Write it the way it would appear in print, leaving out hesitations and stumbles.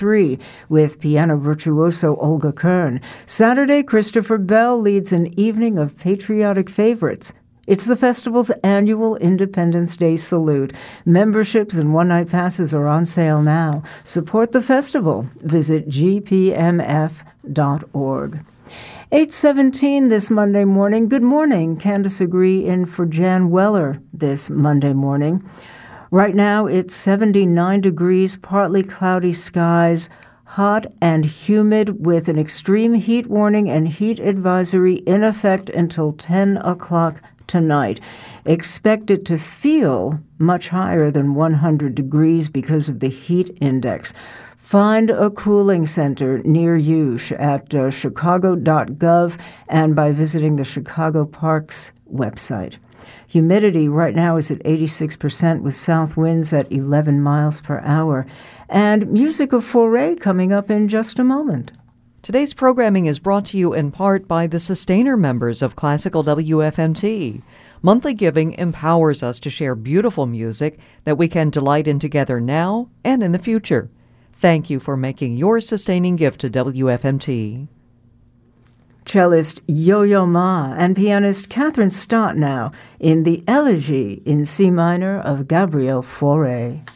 3 with piano virtuoso Olga Kern. Saturday, Christopher Bell leads an evening of patriotic favorites. It's the festival's annual Independence Day salute. Memberships and one-night passes are on sale now. Support the festival. Visit gpmf.org. 8:17 this Monday morning. Good morning. Candace Agree in for Jan Weller this Monday morning. Right now it's 79 degrees, partly cloudy skies, hot and humid with an extreme heat warning and heat advisory in effect until 10 o'clock tonight. Expect it to feel much higher than 100 degrees because of the heat index. Find a cooling center near you at chicago.gov and by visiting the Chicago Parks website. Humidity right now is at 86% with south winds at 11 miles per hour. And music of Foray coming up in just a moment. Today's programming is brought to you in part by the Sustainer members of Classical WFMT. Monthly giving empowers us to share beautiful music that we can delight in together now and in the future. Thank you for making your sustaining gift to WFMT. Cellist Yo-Yo Ma and pianist Catherine Stott now in the Elegy in C minor of Gabriel Fauré.